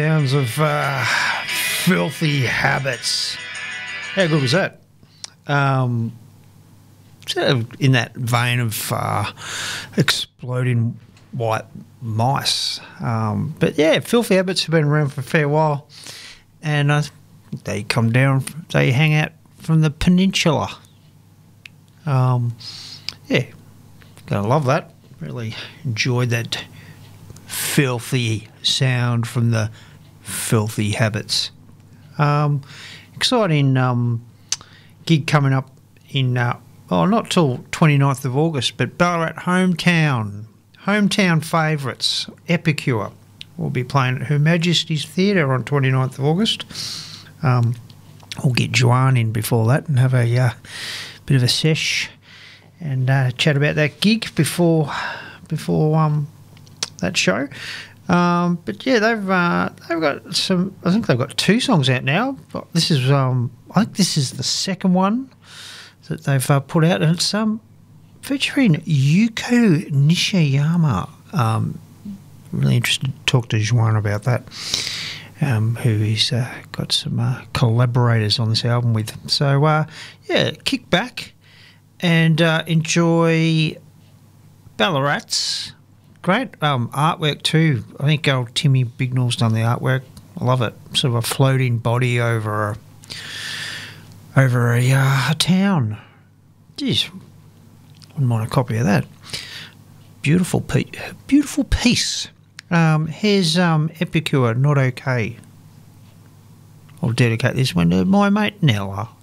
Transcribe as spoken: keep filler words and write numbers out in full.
Sounds of uh, Filthy Habits. How good was that? Um, sort of in that vein of uh, Exploding White Mice. Um, but yeah, Filthy Habits have been around for a fair while, and I think they come down, they hang out from the peninsula. Um, yeah, gonna love that. Really enjoyed that filthy sound from the Filthy Habits. Um, exciting um, gig coming up in, uh, oh, not till twenty-ninth of August, but Ballarat Hometown. Hometown Favourites, Epicure, will be playing at Her Majesty's Theatre on twenty-ninth of August. Um, we'll get Joanne in before that and have a uh, bit of a sesh and uh, chat about that gig before before um, that show. Um, but yeah, they've uh, they've got some. I think they've got two songs out now. But this is um, I think this is the second one that they've uh, put out, and it's um, featuring Yuko Nishiyama. Um, really interested to talk to Joanne about that. Um, who he's uh, got some uh, collaborators on this album with. So uh, yeah, kick back and uh, enjoy Ballarat's great um, artwork too. I think old Timmy Bignell's done the artwork. I love it. Sort of a floating body over a over a, uh, a town. Jeez, wouldn't mind a copy of that. Beautiful, pe- beautiful piece. Um, here's um, Epicure, Not Okay. I'll dedicate this one to my mate Nella.